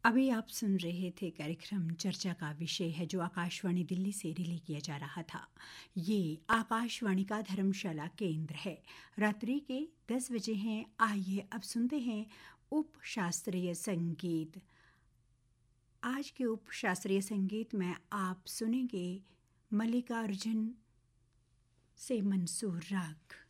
अभी आप सुन रहे थे कार्यक्रम चर्चा का विषय है जो आकाशवाणी दिल्ली से रिले किया जा रहा था। ये आकाशवाणी का धर्मशाला केंद्र है। रात्रि के 10 बजे हैं। आइए अब सुनते हैं उप शास्त्रीय संगीत। आज के उप शास्त्रीय संगीत में आप सुनेंगे मल्लिकार्जुन से मंसूर राग।